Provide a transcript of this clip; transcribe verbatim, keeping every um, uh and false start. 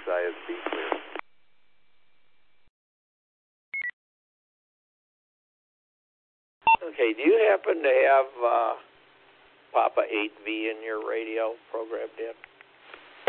I S P clear. Okay, do you happen to have uh, Papa eight V in your radio programmed in?